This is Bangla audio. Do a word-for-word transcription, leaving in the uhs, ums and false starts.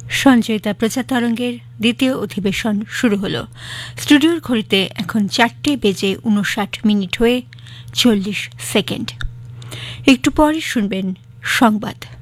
সঞ্চয়িতা প্রচার তরঙ্গের দ্বিতীয় অধিবেশন শুরু হল। স্টুডিওর ঘড়িতে এখন চারটে বেজে উনষাট মিনিট হয়ে চল্লিশ সেকেন্ড। একটু পরে শুনবেন সংবাদ।